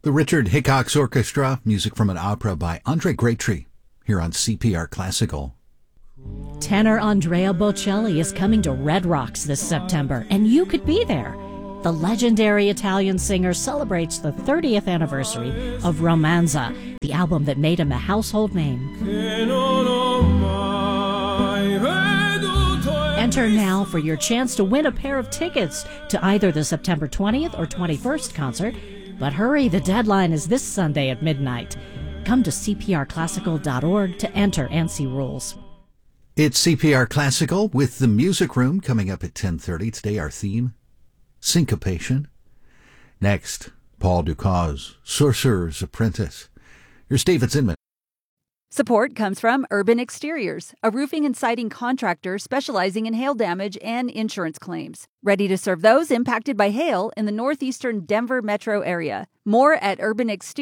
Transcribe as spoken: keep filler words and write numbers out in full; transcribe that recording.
The Richard Hickox Orchestra, music from an opera by Andre Graytree, here on C P R Classical. Tenor Andrea Bocelli is coming to Red Rocks this September, and you could be there. The legendary Italian singer celebrates the thirtieth anniversary of Romanza, the album that made him a household name. Enter now for your chance to win a pair of tickets to either the September twentieth or twenty-first concert. But hurry, the deadline is this Sunday at midnight. Come to c p r classical dot org to enter and see rules. It's C P R Classical with the Music Room coming up at ten thirty. Today our theme, Syncopation. Next, Paul Dukas, Sorcerer's Apprentice. Here's David Zinman. Support comes from Urban Exteriors, a roofing and siding contractor specializing in hail damage and insurance claims. Ready to serve those impacted by hail in the northeastern Denver metro area. More at Urban Exteriors.